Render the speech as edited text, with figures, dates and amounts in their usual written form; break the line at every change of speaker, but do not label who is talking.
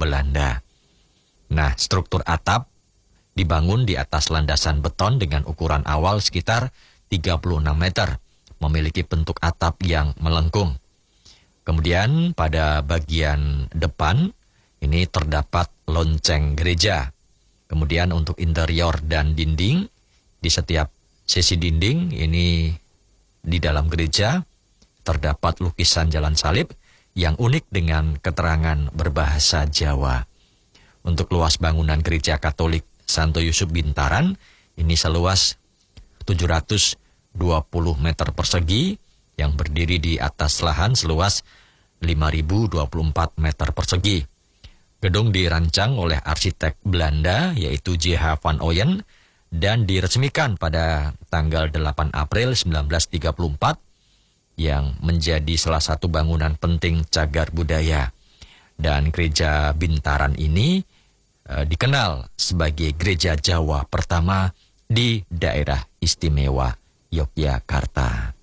Belanda. Nah, struktur atap dibangun di atas landasan beton dengan ukuran awal sekitar 36 meter, memiliki bentuk atap yang melengkung. Kemudian pada bagian depan ini terdapat lonceng gereja. Kemudian untuk interior dan dinding, di setiap sisi dinding ini di dalam gereja terdapat lukisan jalan salib yang unik dengan keterangan berbahasa Jawa. Untuk luas bangunan gereja Katolik Santo Yusuf Bintaran ini seluas 720 meter persegi yang berdiri di atas lahan seluas 5.024 meter persegi. Gedung dirancang oleh arsitek Belanda yaitu J.H. van Ooyen dan diresmikan pada tanggal 8 April 1934 yang menjadi salah satu bangunan penting cagar budaya. Dan gereja Bintaran ini dikenal sebagai gereja Jawa pertama di daerah istimewa Yogyakarta.